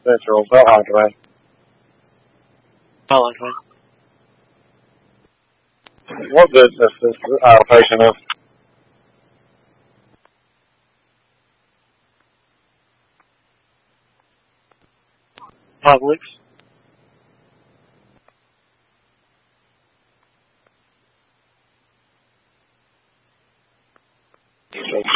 Central, Beltline. Beltline. What business is the patient of? Publix. So